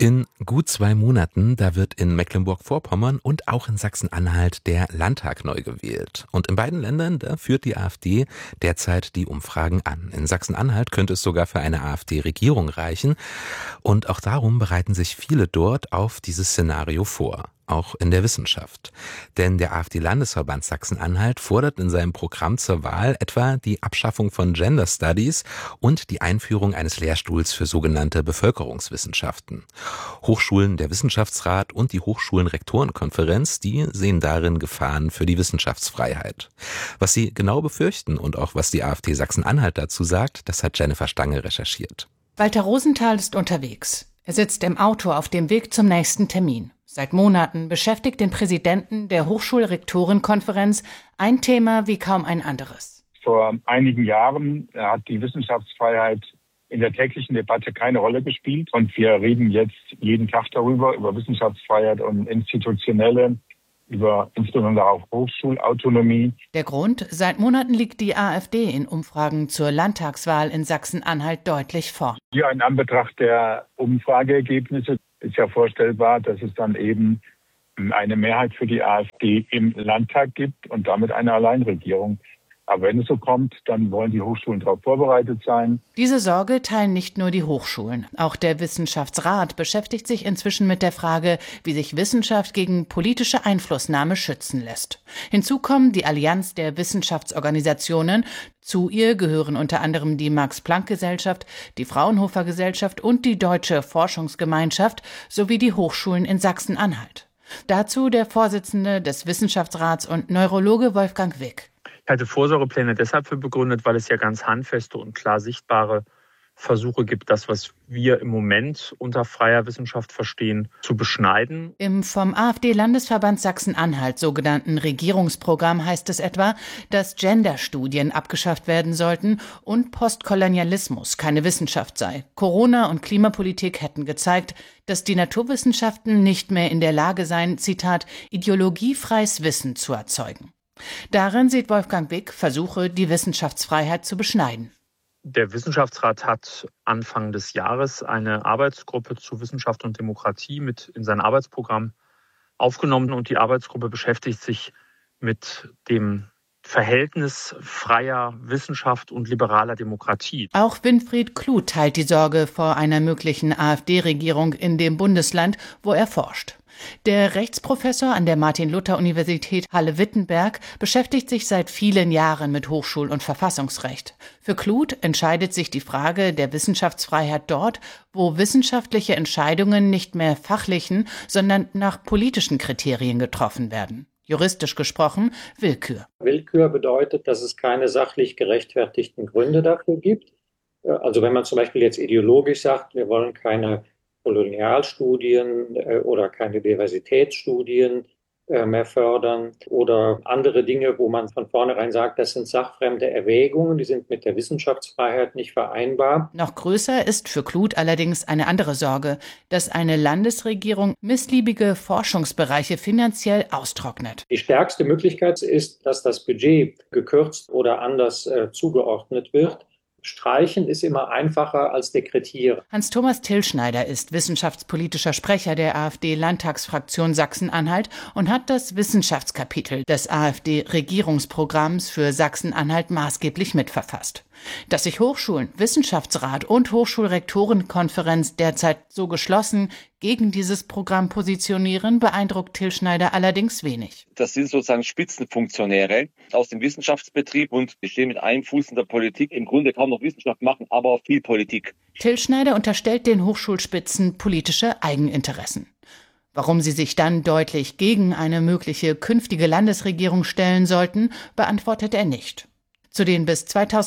In gut 2 Monaten, da wird in Mecklenburg-Vorpommern und auch in Sachsen-Anhalt der Landtag neu gewählt. Und in beiden Ländern, da führt die AfD derzeit die Umfragen an. In Sachsen-Anhalt könnte es sogar für eine AfD-Regierung reichen. Und auch darum bereiten sich viele dort auf dieses Szenario vor. Auch in der Wissenschaft. Denn der AfD-Landesverband Sachsen-Anhalt fordert in seinem Programm zur Wahl etwa die Abschaffung von Gender Studies und die Einführung eines Lehrstuhls für sogenannte Bevölkerungswissenschaften. Hochschulen, der Wissenschaftsrat und die Hochschulen-Rektorenkonferenz, die sehen darin Gefahren für die Wissenschaftsfreiheit. Was sie genau befürchten und auch was die AfD Sachsen-Anhalt dazu sagt, das hat Jennifer Stange recherchiert. Walter Rosenthal ist unterwegs. Er sitzt im Auto auf dem Weg zum nächsten Termin. Seit Monaten beschäftigt den Präsidenten der Hochschulrektorenkonferenz ein Thema wie kaum ein anderes. Vor einigen Jahren hat die Wissenschaftsfreiheit in der täglichen Debatte keine Rolle gespielt. Und wir reden jetzt jeden Tag darüber, über Wissenschaftsfreiheit und institutionelle, über insbesondere auch Hochschulautonomie. Der Grund? Seit Monaten liegt die AfD in Umfragen zur Landtagswahl in Sachsen-Anhalt deutlich vorn. Ja, in Anbetracht der Umfrageergebnisse ist ja vorstellbar, dass es dann eben eine Mehrheit für die AfD im Landtag gibt und damit eine Alleinregierung. Aber wenn es so kommt, dann wollen die Hochschulen darauf vorbereitet sein. Diese Sorge teilen nicht nur die Hochschulen. Auch der Wissenschaftsrat beschäftigt sich inzwischen mit der Frage, wie sich Wissenschaft gegen politische Einflussnahme schützen lässt. Hinzu kommen die Allianz der Wissenschaftsorganisationen. Zu ihr gehören unter anderem die Max-Planck-Gesellschaft, die Fraunhofer-Gesellschaft und die Deutsche Forschungsgemeinschaft sowie die Hochschulen in Sachsen-Anhalt. Dazu der Vorsitzende des Wissenschaftsrats und Neurologe Wolfgang Wick. Ich halte Vorsorgepläne deshalb für begründet, weil es ja ganz handfeste und klar sichtbare Versuche gibt, das, was wir im Moment unter freier Wissenschaft verstehen, zu beschneiden. Im vom AfD-Landesverband Sachsen-Anhalt sogenannten Regierungsprogramm heißt es etwa, dass Genderstudien abgeschafft werden sollten und Postkolonialismus keine Wissenschaft sei. Corona und Klimapolitik hätten gezeigt, dass die Naturwissenschaften nicht mehr in der Lage seien, Zitat, ideologiefreies Wissen zu erzeugen. Darin sieht Wolfgang Wick Versuche, die Wissenschaftsfreiheit zu beschneiden. Der Wissenschaftsrat hat Anfang des Jahres eine Arbeitsgruppe zu Wissenschaft und Demokratie mit in sein Arbeitsprogramm aufgenommen und die Arbeitsgruppe beschäftigt sich mit dem Verhältnis freier Wissenschaft und liberaler Demokratie. Auch Winfried Kluth teilt die Sorge vor einer möglichen AfD-Regierung in dem Bundesland, wo er forscht. Der Rechtsprofessor an der Martin-Luther-Universität Halle-Wittenberg beschäftigt sich seit vielen Jahren mit Hochschul- und Verfassungsrecht. Für Kluth entscheidet sich die Frage der Wissenschaftsfreiheit dort, wo wissenschaftliche Entscheidungen nicht mehr fachlichen, sondern nach politischen Kriterien getroffen werden. Juristisch gesprochen Willkür. Willkür bedeutet, dass es keine sachlich gerechtfertigten Gründe dafür gibt. Also wenn man zum Beispiel jetzt ideologisch sagt, wir wollen keine Kolonialstudien oder keine Diversitätsstudien mehr fördern oder andere Dinge, wo man von vornherein sagt, das sind sachfremde Erwägungen, die sind mit der Wissenschaftsfreiheit nicht vereinbar. Noch größer ist für Kluth allerdings eine andere Sorge, dass eine Landesregierung missliebige Forschungsbereiche finanziell austrocknet. Die stärkste Möglichkeit ist, dass das Budget gekürzt oder anders zugeordnet wird. Streichen ist immer einfacher als dekretieren. Hans-Thomas Tilschneider ist wissenschaftspolitischer Sprecher der AfD-Landtagsfraktion Sachsen-Anhalt und hat das Wissenschaftskapitel des AfD-Regierungsprogramms für Sachsen-Anhalt maßgeblich mitverfasst. Dass sich Hochschulen, Wissenschaftsrat und Hochschulrektorenkonferenz derzeit so geschlossen gegen dieses Programm positionieren, beeindruckt Tilschneider allerdings wenig. Das sind sozusagen Spitzenfunktionäre aus dem Wissenschaftsbetrieb und die stehen mit einem Fuß in der Politik, im Grunde kaum noch Wissenschaft machen, aber auch viel Politik. Tilschneider unterstellt den Hochschulspitzen politische Eigeninteressen. Warum sie sich dann deutlich gegen eine mögliche künftige Landesregierung stellen sollten, beantwortet er nicht. Zu den bis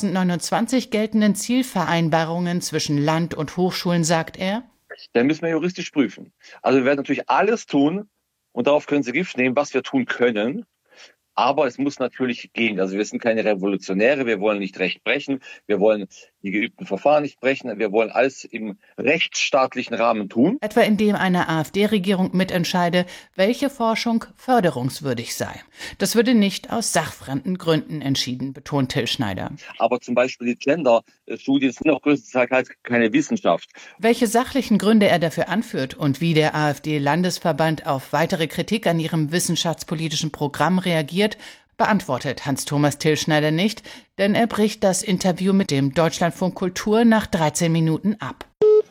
2029 geltenden Zielvereinbarungen zwischen Land und Hochschulen sagt er: Dann müssen wir juristisch prüfen. Also wir werden natürlich alles tun, und darauf können Sie Gift nehmen, was wir tun können. Aber es muss natürlich gehen. Also wir sind keine Revolutionäre, wir wollen nicht Recht brechen, wir wollen die geübten Verfahren nicht brechen. Wir wollen alles im rechtsstaatlichen Rahmen tun. Etwa indem eine AfD-Regierung mitentscheide, welche Forschung förderungswürdig sei. Das würde nicht aus sachfremden Gründen entschieden, betont Till Schneider. Aber zum Beispiel die Gender-Studien sind auch größtenteils keine Wissenschaft. Welche sachlichen Gründe er dafür anführt und wie der AfD-Landesverband auf weitere Kritik an ihrem wissenschaftspolitischen Programm reagiert, beantwortet Hans-Thomas Till Schneider nicht, denn er bricht das Interview mit dem Deutschlandfunk Kultur nach 13 Minuten ab.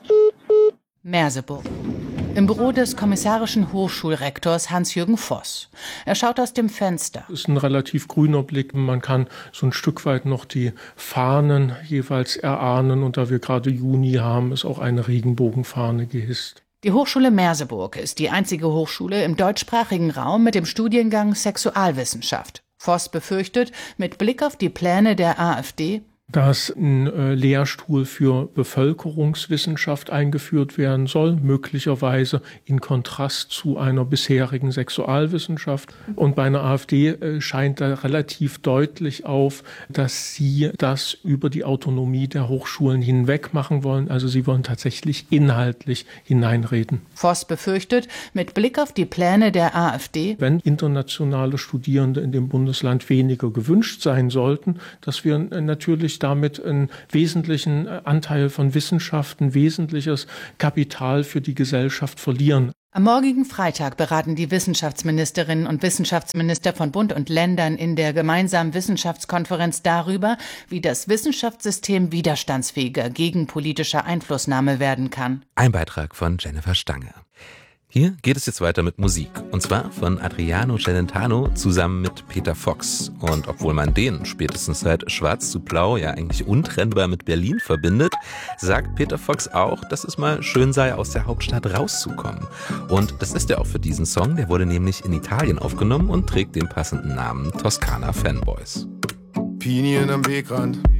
Merseburg. Im Büro des kommissarischen Hochschulrektors Hans-Jürgen Voss. Er schaut aus dem Fenster. Es ist ein relativ grüner Blick. Man kann so ein Stück weit noch die Fahnen jeweils erahnen. Und da wir gerade Juni haben, ist auch eine Regenbogenfahne gehisst. Die Hochschule Merseburg ist die einzige Hochschule im deutschsprachigen Raum mit dem Studiengang Sexualwissenschaft. Voss befürchtet, mit Blick auf die Pläne der AfD, dass ein Lehrstuhl für Bevölkerungswissenschaft eingeführt werden soll, möglicherweise in Kontrast zu einer bisherigen Sexualwissenschaft. Und bei einer AfD scheint da relativ deutlich auf, dass sie das über die Autonomie der Hochschulen hinweg machen wollen. Also sie wollen tatsächlich inhaltlich hineinreden. Voss befürchtet, mit Blick auf die Pläne der AfD, wenn internationale Studierende in dem Bundesland weniger gewünscht sein sollten, dass wir natürlich damit einen wesentlichen Anteil von Wissenschaft, ein wesentliches Kapital für die Gesellschaft verlieren. Am morgigen Freitag beraten die Wissenschaftsministerinnen und Wissenschaftsminister von Bund und Ländern in der gemeinsamen Wissenschaftskonferenz darüber, wie das Wissenschaftssystem widerstandsfähiger gegen politische Einflussnahme werden kann. Ein Beitrag von Jennifer Stange. Hier geht es jetzt weiter mit Musik. Und zwar von Adriano Celentano zusammen mit Peter Fox. Und obwohl man den spätestens seit Schwarz zu Blau ja eigentlich untrennbar mit Berlin verbindet, sagt Peter Fox auch, dass es mal schön sei, aus der Hauptstadt rauszukommen. Und das ist ja auch für diesen Song. Der wurde nämlich in Italien aufgenommen und trägt den passenden Namen Toskana Fanboys. Pinien am Wegrand,